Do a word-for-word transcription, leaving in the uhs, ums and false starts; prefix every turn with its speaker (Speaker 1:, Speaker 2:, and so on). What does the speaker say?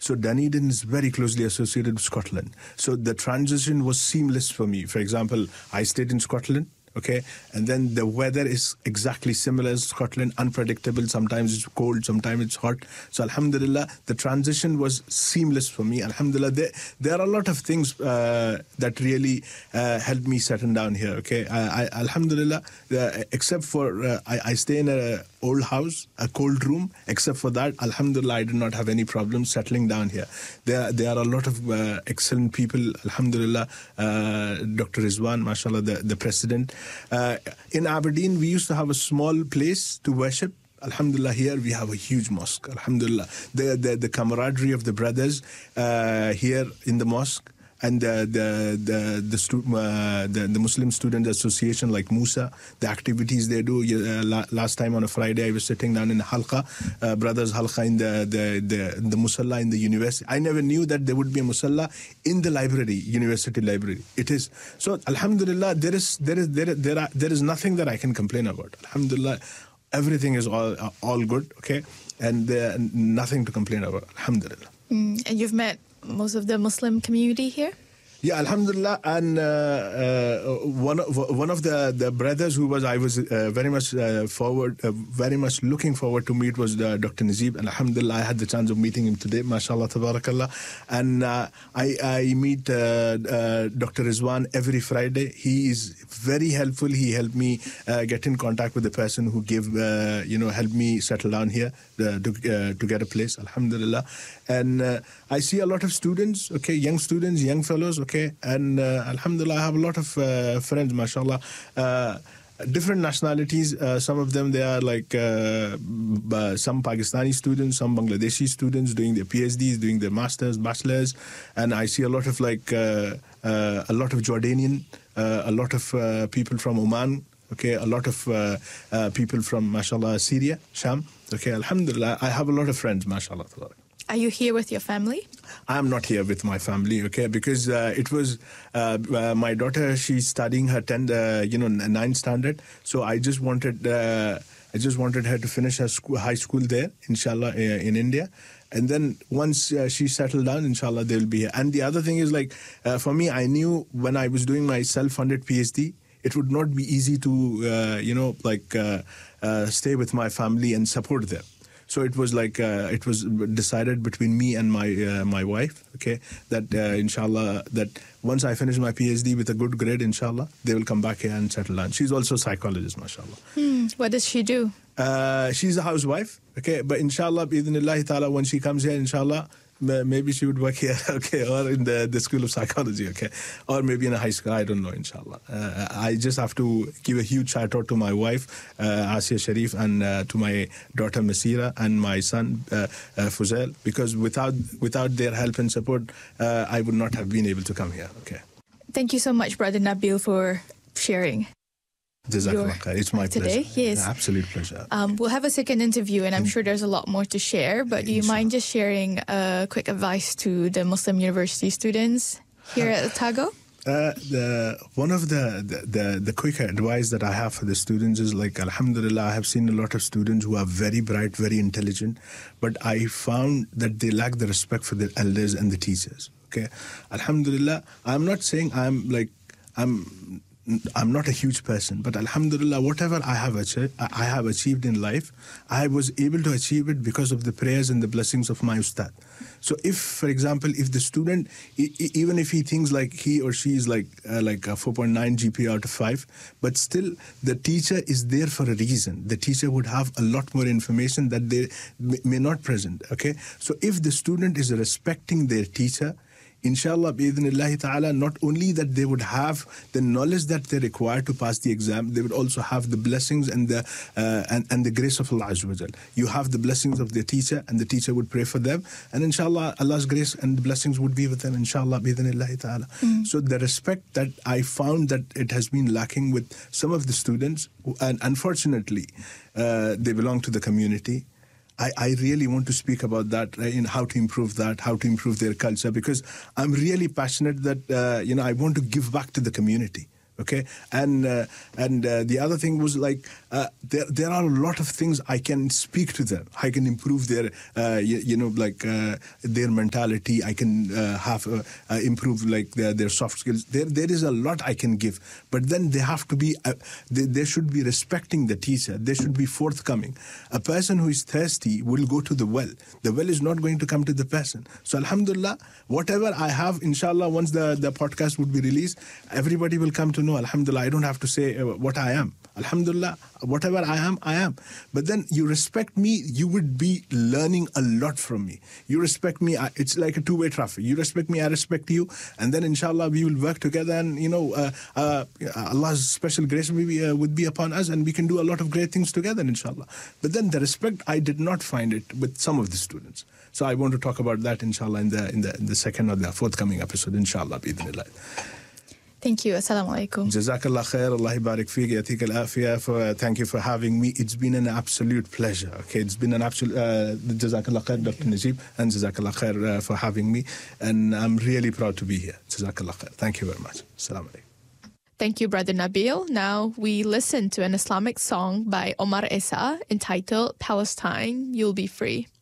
Speaker 1: So Dunedin is very closely associated with Scotland. So the transition was seamless for me. For example, I stayed in Scotland. Okay, and then the weather is exactly similar as Scotland, unpredictable. Sometimes it's cold, sometimes it's hot. So Alhamdulillah, the transition was seamless for me. Alhamdulillah, there, there are a lot of things uh, that really uh, helped me settle down here. Okay, I, I, Alhamdulillah, uh, except for uh, I, I stay in a old house, a cold room. Except for that, Alhamdulillah, I did not have any problems settling down here. There, there are a lot of uh, excellent people. Alhamdulillah, uh, Doctor Rizwan, mashallah, the, the president. Uh, in Aberdeen, we used to have a small place to worship. Alhamdulillah, here we have a huge mosque. Alhamdulillah, the the, the camaraderie of the brothers uh, here in the mosque, and the the the the, stu- uh, the the Muslim Student Association like Musa, the activities they do. Uh, la- last time on a Friday, I was sitting down in Halqa, uh, brothers Halqa in the the the, the Musalla in the university. I never knew that there would be a Musalla in the library, university library. It is so. Alhamdulillah, there is there is there there are, there is nothing that I can complain about. Alhamdulillah, everything is all uh, all good. Okay, and there nothing to complain about. Alhamdulillah.
Speaker 2: Mm, and you've met most of the Muslim community here?
Speaker 1: Yeah, Alhamdulillah, and uh, uh, one of one of the, the brothers who was I was uh, very much uh, forward, uh, very much looking forward to meet was uh, Doctor Nazib, and Alhamdulillah, I had the chance of meeting him today, mashallah, tabarakallah, and uh, I I meet uh, uh, Doctor Rizwan every Friday. He is very helpful. He helped me uh, get in contact with the person who gave uh, you know helped me settle down here uh, to uh, to get a place, Alhamdulillah, and uh, I see a lot of students, okay, young students, young fellows, okay. Okay, and uh, Alhamdulillah, I have a lot of uh, friends, mashallah, uh, different nationalities. Uh, some of them, they are like uh, b- some Pakistani students, some Bangladeshi students doing their PhDs, doing their masters, bachelors, and I see a lot of like uh, uh, a lot of Jordanian, uh, a lot of uh, people from Oman. Okay, a lot of uh, uh, people from, mashallah, Syria, Sham. Okay, Alhamdulillah, I have a lot of friends, mashallah.
Speaker 2: Are you here with your family?
Speaker 1: I'm not here with my family, okay, because uh, it was uh, uh, my daughter. She's studying her tenth, uh, you know, ninth standard. So I just wanted, uh, I just wanted her to finish her school, high school there, inshallah, uh, in India. And then once uh, she settled down, inshallah, they'll be here. And the other thing is, like, uh, for me, I knew when I was doing my self-funded PhD, it would not be easy to, uh, you know, like, uh, uh, stay with my family and support them. So it was like uh, it was decided between me and my uh, my wife, okay, that uh, inshallah, that once I finish my PhD with a good grade, inshallah, they will come back here and settle down. She's also a psychologist, mashallah.
Speaker 2: Hmm. What does she do?
Speaker 1: Uh, she's a housewife, okay, but inshallah, bi'idhnillahi ta'ala, when she comes here, inshallah, maybe she would work here, okay, or in the, the School of Psychology, okay, or maybe in a high school, I don't know, inshallah. Uh, I just have to give a huge shout out to my wife, uh, Asiya Sharif, and uh, to my daughter Masira and my son uh, uh, Fuzel, because without without their help and support, uh, I would not have been able to come here, okay.
Speaker 2: Thank you so much, Brother Nabil, for sharing.
Speaker 1: Jazakallah khair. It's my
Speaker 2: today.
Speaker 1: pleasure.
Speaker 2: Yes.
Speaker 1: Absolute pleasure.
Speaker 2: Um, we'll have a second interview, and I'm sure there's a lot more to share, but do you mind just sharing a quick advice to the Muslim university students here at Otago?
Speaker 1: Uh, the one of the, the, the, the quick advice that I have for the students is, like, alhamdulillah, I have seen a lot of students who are very bright, very intelligent, but I found that they lack the respect for their elders and the teachers. Okay, alhamdulillah, I'm not saying I'm like, I'm I'm not a huge person, but alhamdulillah, whatever I have achieved, I have achieved in life, I was able to achieve it because of the prayers and the blessings of my ustad. So if, for example, if the student, even if he thinks like he or she is like uh, like a four point nine G P A out of five, but still the teacher is there for a reason. The teacher would have a lot more information that they may not present, okay? So if the student is respecting their teacher, inshallah, bi'idhnillahi ta'ala, not only that they would have the knowledge that they require to pass the exam, they would also have the blessings and the uh, and, and the grace of Allah Azza wa Jal. You have the blessings of the teacher, and the teacher would pray for them, and inshallah, Allah's grace and the blessings would be with them, inshallah, bi'idhnillahi ta'ala. Mm. So the respect that I found that it has been lacking with some of the students, and unfortunately, uh, they belong to the community. I, I really want to speak about that, uh, in how to improve that, how to improve their culture, because I'm really passionate that, uh, you know, I want to give back to the community. Okay, and uh, and uh, the other thing was like uh, there there are a lot of things I can speak to them. I can improve their uh, you, you know like uh, their mentality. I can uh, have uh, uh, improve like their, their soft skills. There there is a lot I can give, but then they have to be uh, they, they should be respecting the teacher. They should be forthcoming. A person who is thirsty will go to the well. The well is not going to come to the person. So alhamdulillah, whatever I have, inshallah, once the the podcast would be released, everybody will come to know. Alhamdulillah, I don't have to say uh, what I am. Alhamdulillah, whatever I am, I am. But then you respect me, you would be learning a lot from me. You respect me, I, it's like a two-way traffic. You respect me, I respect you. And then inshallah, we will work together and, you know, uh, uh, Allah's special grace will be, uh, would be upon us and we can do a lot of great things together, inshallah. But then the respect, I did not find it with some of the students. So I want to talk about that, inshallah, in the, in the, in the second or the forthcoming episode, inshallah, bi-idhnillah.
Speaker 2: Thank you. Assalamu alaikum.
Speaker 1: Jazakallah khair. Allah barik feek. Yatik al-afiyah. For thank you for having me. It's been an absolute pleasure. Okay, it's been an absolute. Uh, Jazakallah khair, Doctor Najib, and Jazakallah khair uh, for having me. And I'm really proud to be here. Jazakallah khair. Thank you very much. Assalamu alaikum.
Speaker 2: Thank you, Brother Nabil. Now we listen to an Islamic song by Omar Issa entitled "Palestine, You'll Be Free."